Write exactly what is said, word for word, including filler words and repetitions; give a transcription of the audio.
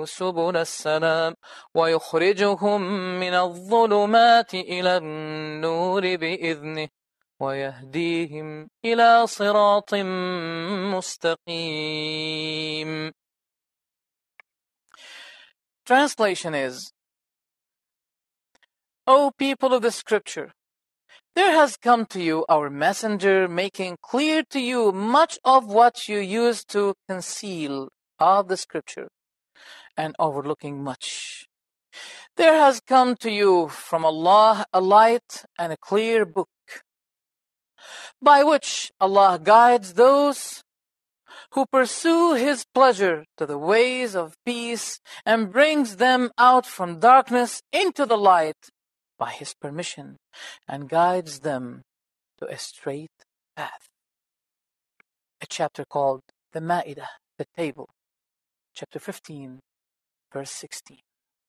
سبل السلام ويخرجهم من الظلمات إلى النور بإذنه ويهديهم إلى صراط مستقيم. Translation is, O people of the scripture, there has come to you our messenger, making clear to you much of what you used to conceal of the scripture, and overlooking much. There has come to you from Allah a light and a clear book, by which Allah guides those who pursue His pleasure to the ways of peace and brings them out from darkness into the light by His permission and guides them to a straight path. A chapter called the Ma'idah, the table, chapter fifteen, verse sixteen.